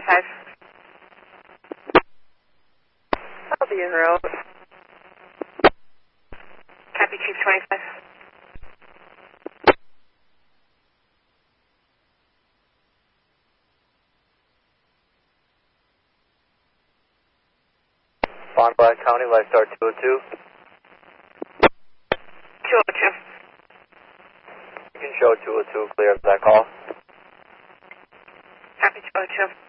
225. I'll be en route. Copy, Chief 25. Fond du Lac County, Lifestar 202. 202. You can show 202 clear of that call. Copy, 202.